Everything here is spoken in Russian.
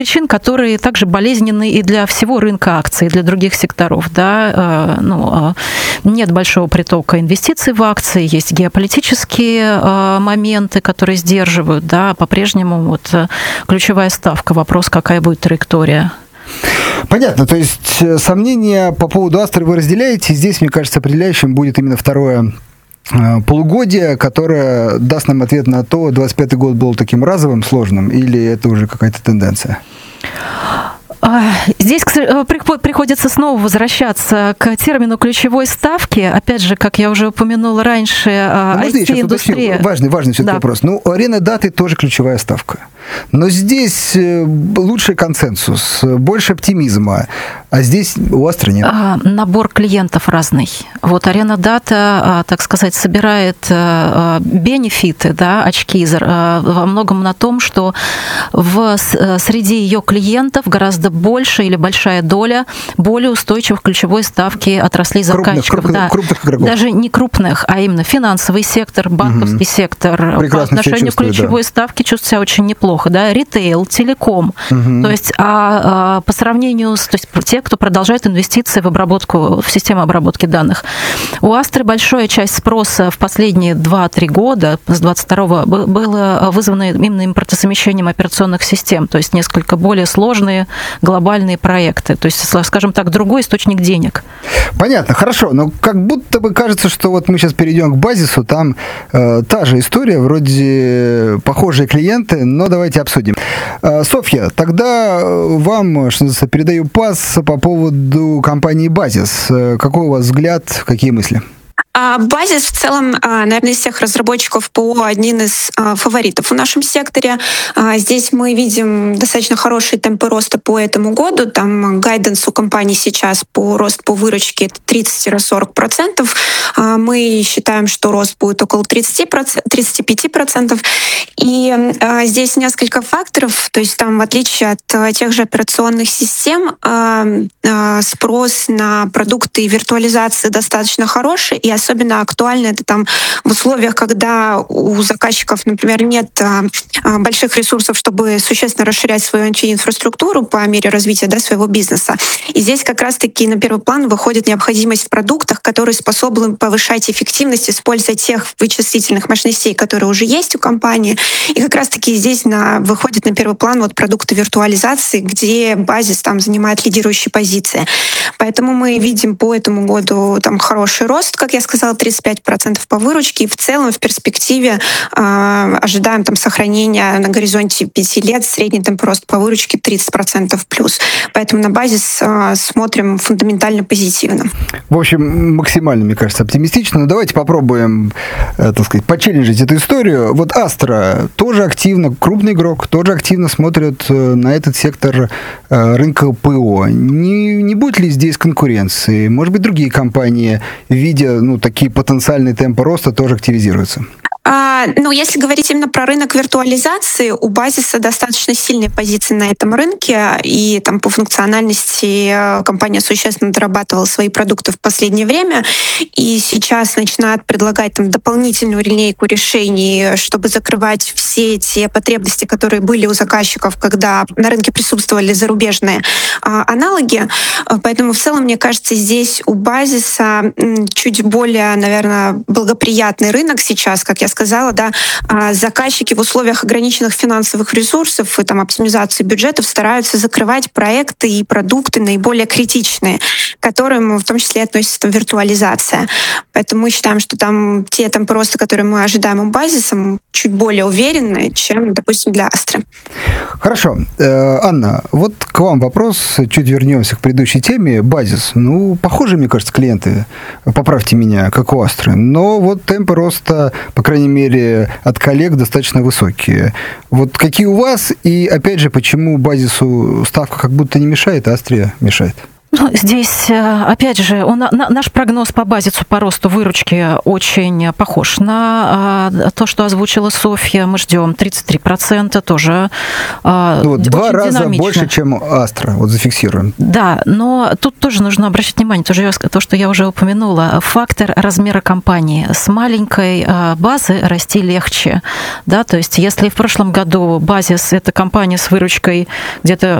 причин, которые также болезненны и для всего рынка акций, и для других секторов. Да? Нет большого притока инвестиций в акции, есть геополитические моменты, которые сдерживают. Да? По-прежнему ключевая ставка, вопрос, какая будет траектория. Понятно, то есть сомнения по поводу Астры вы разделяете. Здесь, мне кажется, определяющим будет именно второе полугодие, которое даст нам ответ на то, 25-й год был таким разовым, сложным, или это уже какая-то тенденция? Здесь приходится снова возвращаться к термину ключевой ставки. Опять же, как я уже упомянула раньше, IT-индустрия... Важный все-таки вопрос. Арена даты тоже ключевая ставка. Но здесь лучший консенсус, больше оптимизма, а здесь у Астры нет. Набор клиентов разный. Арена дата, так сказать, собирает бенефиты, да, очки во многом на том, что среди ее клиентов гораздо больше или большая доля более устойчивых ключевой ставки отраслей заказчиков. Крупных игроков. Даже не крупных, а именно финансовый сектор, банковский сектор. Прекрасно по отношению к ключевой ставке чувствует себя очень неплохо. Да? Ритейл, телеком. То есть, по сравнению с те, кто продолжает инвестиции в систему обработки данных. У Астры большая часть спроса в последние 2-3 года, с 22-го, было вызвано именно импортозамещением операционных систем, то есть несколько более сложные глобальные проекты. То есть, скажем так, другой источник денег. Понятно, хорошо. Но как будто бы кажется, что мы сейчас перейдем к базису, там та же история, вроде похожие клиенты, но давайте обсудим. Софья, тогда вам, что называется, передаю пас по поводу компании «Базис». Какой у вас взгляд, какие мысли? Базис в целом, наверное, из всех разработчиков ПО один из фаворитов в нашем секторе. Здесь мы видим достаточно хорошие темпы роста по этому году. Там гайденс у компании сейчас по росту по выручке 30-40%. Мы считаем, что рост будет около 35%. И здесь несколько факторов. То есть там, в отличие от тех же операционных систем, спрос на продукты и виртуализации достаточно хороший, и особенно актуально это там в условиях, когда у заказчиков, например, нет больших ресурсов, чтобы существенно расширять свою инфраструктуру по мере развития своего бизнеса. И здесь как раз-таки на первый план выходит необходимость в продуктах, которые способны повышать эффективность использования тех вычислительных мощностей, которые уже есть у компании. И как раз-таки здесь выходит на первый план продукты виртуализации, где базис там занимает лидирующие позиции. Поэтому мы видим по этому году там хороший рост, как я сказала, 35% по выручке. И в целом в перспективе ожидаем там сохранения на горизонте 5 лет средний темп роста по выручке 30% плюс. Поэтому на базис смотрим фундаментально позитивно. В общем, максимально, мне кажется, оптимистично. Но давайте попробуем, так сказать, почелленджить эту историю. Астра тоже активно, крупный игрок, тоже активно смотрит на этот сектор рынка ПО. Не будет ли здесь конкуренции? Может быть, другие компании, видя такие потенциальные темпы роста, тоже активизируются? Если говорить именно про рынок виртуализации, у Базиса достаточно сильные позиции на этом рынке, и там по функциональности компания существенно дорабатывала свои продукты в последнее время, и сейчас начинает предлагать там дополнительную линейку решений, чтобы закрывать все те потребности, которые были у заказчиков, когда на рынке присутствовали зарубежные аналоги. Поэтому в целом, мне кажется, здесь у Базиса чуть более, наверное, благоприятный рынок сейчас, как я сказала, заказчики в условиях ограниченных финансовых ресурсов и там оптимизации бюджетов стараются закрывать проекты и продукты наиболее критичные, к которым в том числе относится виртуализация. Поэтому мы считаем, что там те темпы роста, которые мы ожидаем у Базиса, чуть более уверенные, чем, допустим, для Астры. Хорошо. Анна, к вам вопрос. Чуть вернемся к предыдущей теме. Базис. Похожие, мне кажется, клиенты, поправьте меня, как у Астры. Но темпы роста, по крайней мере, от коллег достаточно высокие. Какие у вас? И, опять же, почему Базису ставка как будто не мешает, а Астре мешает? Ну, здесь, опять же, наш прогноз по базису по росту выручки очень похож на то, что озвучила Софья. Мы ждем 33%, тоже вот очень 2 раза динамично. больше, чем Астра, вот зафиксируем. Да, но тут тоже нужно обращать внимание, то, что я уже упомянула, фактор размера компании. С маленькой базы расти легче, да, то есть если в прошлом году базис — это компания с выручкой где-то